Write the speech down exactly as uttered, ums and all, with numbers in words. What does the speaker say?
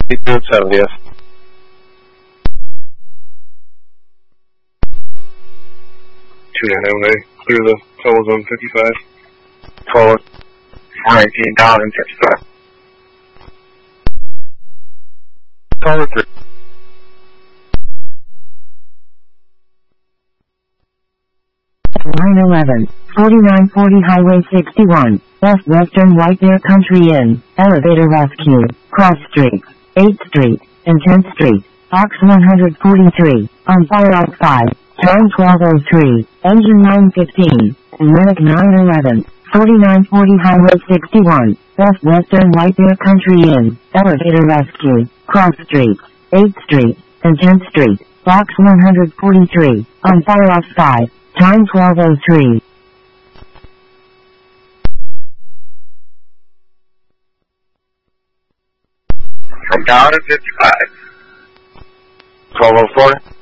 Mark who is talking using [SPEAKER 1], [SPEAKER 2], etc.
[SPEAKER 1] seventieth.
[SPEAKER 2] two nine oh, clear the total zone fifty-five.
[SPEAKER 1] Total four eighteen thousand fifty-five. Total three.
[SPEAKER 3] nine eleven, forty-nine forty Highway sixty-one, West Western White Bear Country Inn, Elevator Rescue, Cross Street, eighth Street, and tenth Street, Box one forty-three, on fire out five, time twelve oh three, engine nine fifteen, and medic nine eleven, forty-nine forty Highway sixty-one, West Western White Bear Country Inn, Elevator Rescue, Cross Street, eighth Street, and tenth Street, Box one forty-three, on fire out five, time twelve oh three.
[SPEAKER 1] From down to fifty-five. twelve oh four.